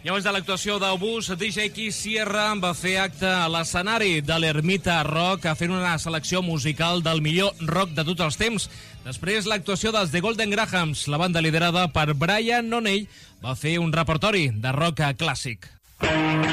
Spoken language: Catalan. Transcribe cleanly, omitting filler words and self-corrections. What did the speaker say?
I abans de l'actuació d'Obús, DJ Keith Sierra va fer acte a l'escenari de l'Ermita Rock fent una selecció musical del millor rock de tots els temps. Després, l'actuació dels The Golden Grahams, la banda liderada per Brian O'Neill, va fer un repertori de rock clàssic.